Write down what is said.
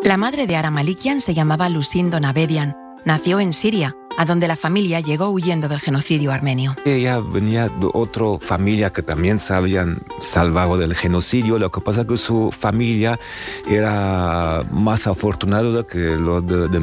La madre de Ara Malikian se llamaba Lucindo Nabedian. Nació en Siria, a donde la familia llegó huyendo del genocidio armenio. Ella venía de otra familia que también se habían salvado del genocidio. Lo que pasa es que su familia era más afortunada que lo de